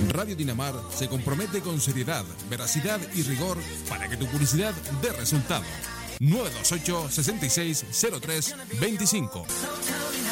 Radio Dinamar se compromete con seriedad, veracidad y rigor para que tu publicidad dé resultado. 928-6603-25.